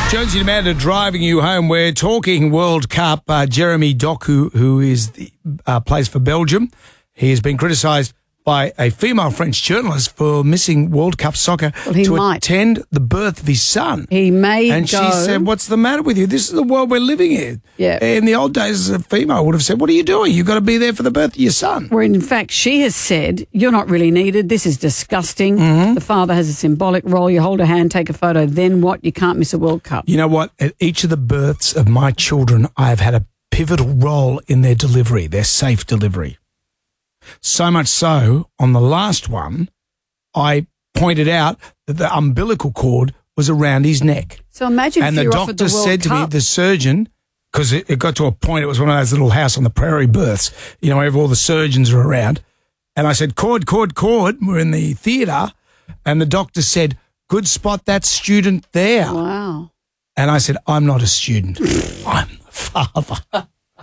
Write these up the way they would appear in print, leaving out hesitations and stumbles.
Jonesy and Amanda driving you home. We're talking World Cup. Jeremy Doku, who is plays for Belgium, he has been criticised by a female French journalist for missing World Cup soccer attend the birth of his son. He may And go. she said, "What's the matter with you? This is the world we're living in." Yeah. In the old days, a female would have said, "What are you doing? You've got to be there for the birth of your son." Where in fact she has said, "You're not really needed. This is disgusting. The father has a symbolic role. You hold a hand, take a photo. Then what? You can't miss a World Cup." You know what? At each of the births of my children, I have had a pivotal role in their delivery, their safe delivery. So much so, on the last one, I pointed out that the umbilical cord was around his neck. So imagine And if the you were offered the doctor World said to me, Cup. the surgeon, because it got to a point, it was one of those little house on the prairie births, you know, where all the surgeons are around. And I said, cord. We're in the theatre. And the doctor said, "Good spot that student there." Wow. And I said, "I'm not a student. I'm the father."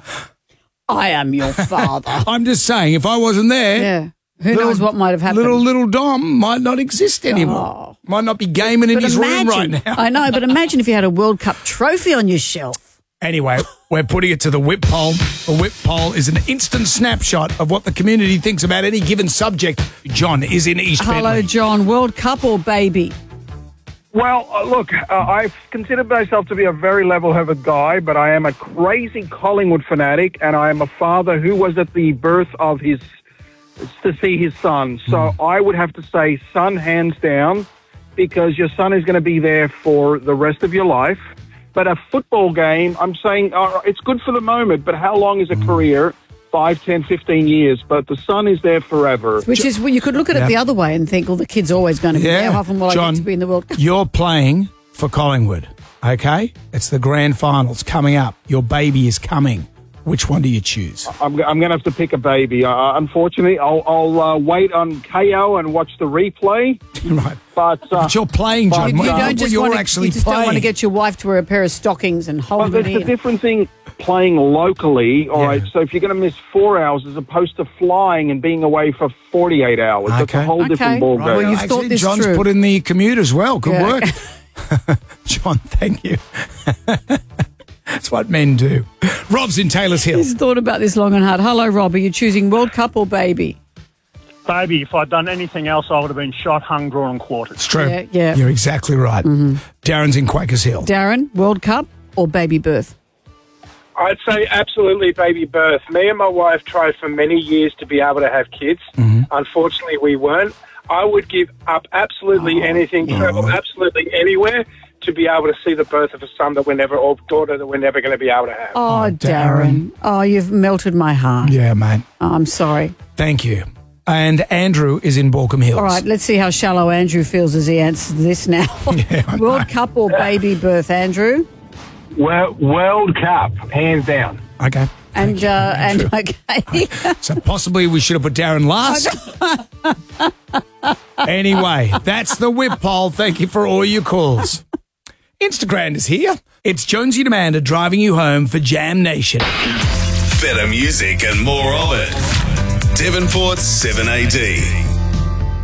I am your father. I'm just saying, if I wasn't there, Yeah. Who knows what might have happened? Little Dom might not exist anymore. Might not be gaming in his room right now. I know, but imagine if you had a World Cup trophy on your shelf. Anyway, we're putting it to the whip poll. The whip poll is an instant snapshot of what the community thinks about any given subject. John is in East Hello, Bentley. John. World Cup or baby? Well, look, I consider myself to be a very level-headed guy, but I am a crazy Collingwood fanatic, and I am a father who was at the birth of to see his son. So I would have to say son, hands down, because your son is going to be there for the rest of your life. But a football game, I'm saying it's good for the moment, but how long is a career? 5, 10, 15 years, but the son is there forever. Which is, well, you could look at it the other way and think, well, the kid's always going to be there. How often will I John, get to be in the World Cup? You're playing for Collingwood, okay? It's the grand finals coming up. Your baby is coming. Which one do you choose? I'm going to have to pick a baby. Unfortunately, I'll wait on KO and watch the replay. Right. But you're playing, John. You don't just you're want to, actually you just playing. don't want to get your wife to wear a pair of stockings and hold there's it a in. different thing playing locally, all right? So if you're going to miss 4 hours as opposed to flying and being away for 48 hours, that's a whole different ballgame. Well, you've Actually, thought this John's through. put in the commute as well. Good work. John, thank you. That's what men do. Rob's in Taylor's Hill. He's thought about this long and hard. Hello, Rob. Are you choosing World Cup or baby? Baby, if I'd done anything else, I would have been shot, hung, drawn and quartered. It's true. Yeah. You're exactly right. Darren's in Quakers Hill. Darren, World Cup or baby birth? I'd say absolutely baby birth. Me and my wife tried for many years to be able to have kids. Unfortunately, we weren't. I would give up absolutely anything, travel absolutely anywhere to be able to see the birth of a son or daughter that we're never going to be able to have. Oh, Darren. Oh, you've melted my heart. Yeah, mate. Oh, I'm sorry. Thank you. And Andrew is in Balcombe Hills. All right, let's see how shallow Andrew feels as he answers this now. World Cup or baby birth, Andrew? Well, World Cup, hands down. Okay. And okay. So possibly we should have put Darren last. Anyway, that's the whip poll. Thank you for all your calls. Instagram is here. It's Jonesy and Amanda driving you home for Jam Nation. Better music and more of it. Devonport's 7AD.